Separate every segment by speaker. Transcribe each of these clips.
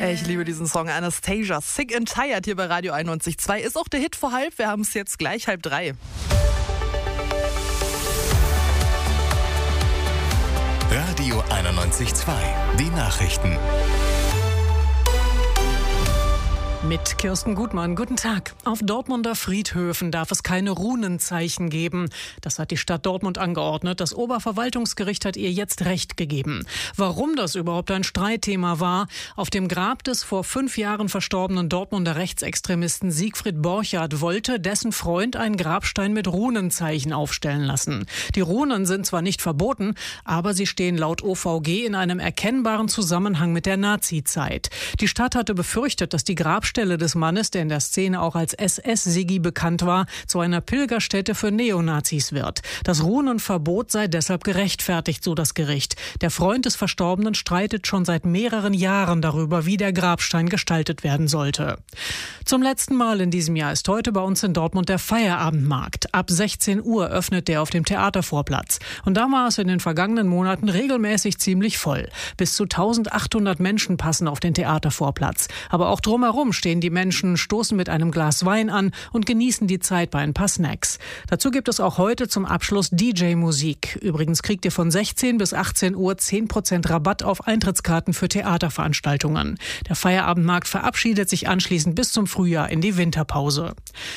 Speaker 1: Ich liebe diesen Song Anastasia. Sick and Tired hier bei Radio 91.2. Ist auch der Hit vor halb. Wir haben es jetzt gleich 2:30.
Speaker 2: Radio 91.2. Die Nachrichten.
Speaker 3: Mit Kirsten Gutmann. Guten Tag. Auf Dortmunder Friedhöfen darf es keine Runenzeichen geben. Das hat die Stadt Dortmund angeordnet. Das Oberverwaltungsgericht hat ihr jetzt Recht gegeben. Warum das überhaupt ein Streitthema war? Auf dem Grab des vor 5 Jahren verstorbenen Dortmunder Rechtsextremisten Siegfried Borchardt wollte dessen Freund einen Grabstein mit Runenzeichen aufstellen lassen. Die Runen sind zwar nicht verboten, aber sie stehen laut OVG in einem erkennbaren Zusammenhang mit der Nazizeit. Die Stadt hatte befürchtet, dass die Grabstelle des Mannes, der in der Szene auch als SS-Siggi bekannt war, zu einer Pilgerstätte für Neonazis wird. Das Runenverbot sei deshalb gerechtfertigt, so das Gericht. Der Freund des Verstorbenen streitet schon seit mehreren Jahren darüber, wie der Grabstein gestaltet werden sollte. Zum letzten Mal in diesem Jahr ist heute bei uns in Dortmund der Feierabendmarkt. Ab 16 Uhr öffnet der auf dem Theatervorplatz. Und da war es in den vergangenen Monaten regelmäßig ziemlich voll. Bis zu 1800 Menschen passen auf den Theatervorplatz. Aber auch drumherum stehen die Menschen, stoßen mit einem Glas Wein an und genießen die Zeit bei ein paar Snacks. Dazu gibt es auch heute zum Abschluss DJ-Musik. Übrigens kriegt ihr von 16 bis 18 Uhr 10% Rabatt auf Eintrittskarten für Theaterveranstaltungen. Der Feierabendmarkt verabschiedet sich anschließend bis zum Frühjahr in die Winterpause.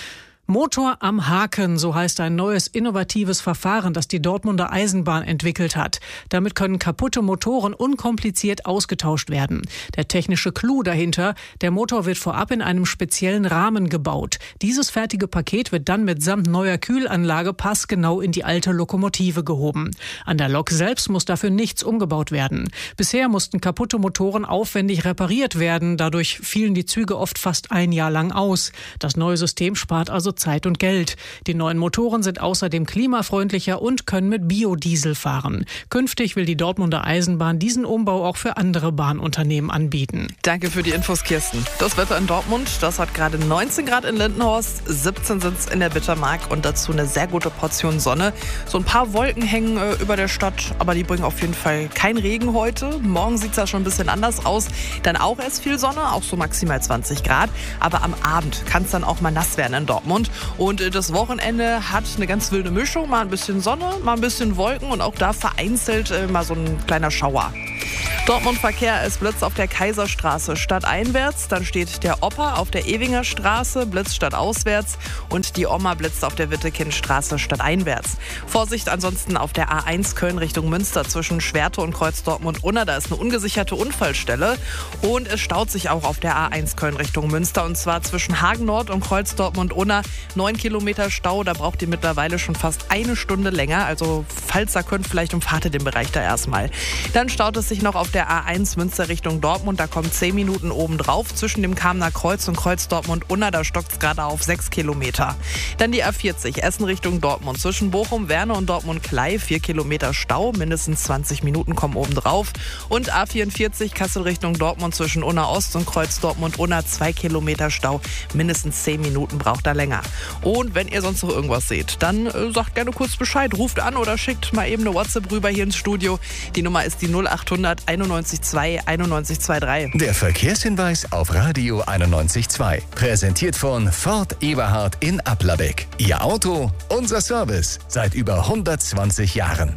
Speaker 3: Motor am Haken, so heißt ein neues innovatives Verfahren, das die Dortmunder Eisenbahn entwickelt hat. Damit können kaputte Motoren unkompliziert ausgetauscht werden. Der technische Clou dahinter: der Motor wird vorab in einem speziellen Rahmen gebaut. Dieses fertige Paket wird dann mitsamt neuer Kühlanlage passgenau in die alte Lokomotive gehoben. An der Lok selbst muss dafür nichts umgebaut werden. Bisher mussten kaputte Motoren aufwendig repariert werden. Dadurch fielen die Züge oft fast ein Jahr lang aus. Das neue System spart also Zeit und Geld. Die neuen Motoren sind außerdem klimafreundlicher und können mit Biodiesel fahren. Künftig will die Dortmunder Eisenbahn diesen Umbau auch für andere Bahnunternehmen anbieten.
Speaker 1: Danke für die Infos, Kirsten. Das Wetter in Dortmund, das hat gerade 19 Grad in Lindenhorst, 17 sind es in der Bittermark und dazu eine sehr gute Portion Sonne. So ein paar Wolken hängen über der Stadt, aber die bringen auf jeden Fall keinen Regen heute. Morgen sieht es ja schon ein bisschen anders aus. Dann auch erst viel Sonne, auch so maximal 20 Grad. Aber am Abend kann es dann auch mal nass werden in Dortmund. Und das Wochenende hat eine ganz wilde Mischung. Mal ein bisschen Sonne, mal ein bisschen Wolken und auch da vereinzelt mal so ein kleiner Schauer. Dortmund-Verkehr, es blitzt auf der Kaiserstraße stadteinwärts. Dann steht der Opa auf der Ewinger Straße, blitzt stadtauswärts. Und die Oma blitzt auf der Wittekindstraße stadteinwärts. Vorsicht ansonsten auf der A1 Köln Richtung Münster zwischen Schwerte und Kreuz Dortmund-Unna. Da ist eine ungesicherte Unfallstelle. Und es staut sich auch auf der A1 Köln Richtung Münster. Und zwar zwischen Hagen Nord und Kreuz Dortmund-Unna. 9 Kilometer Stau, da braucht ihr mittlerweile schon fast eine Stunde länger. Also falls ihr könnt, vielleicht umfahrt ihr den Bereich da erstmal. Dann staut es sich noch auf der A1 Münster Richtung Dortmund. Da kommen 10 Minuten obendrauf zwischen dem Kamener Kreuz und Kreuz Dortmund-Unna. Da stockt es gerade auf 6 Kilometer. Dann die A40 Essen Richtung Dortmund. Zwischen Bochum, Werne und Dortmund-Klei 4 Kilometer Stau. Mindestens 20 Minuten kommen obendrauf. Und A44 Kassel Richtung Dortmund zwischen Unna Ost und Kreuz Dortmund-Unna 2 Kilometer Stau. Mindestens 10 Minuten braucht er länger. Und wenn ihr sonst noch irgendwas seht, dann sagt gerne kurz Bescheid. Ruft an oder schickt mal eben eine WhatsApp rüber hier ins Studio. Die Nummer ist die 0800 91 2 91 23.
Speaker 2: Der Verkehrshinweis auf Radio 91.2. Präsentiert von Ford Eberhard in Applerbeck. Ihr Auto, unser Service. Seit über 120 Jahren.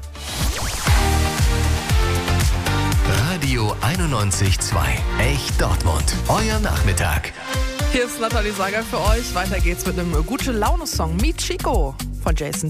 Speaker 2: Radio 91.2. Echt Dortmund. Euer Nachmittag.
Speaker 1: Hier ist Nathalie Sager für euch. Weiter geht's mit einem Gute-Laune-Song. Meet Chico von Jason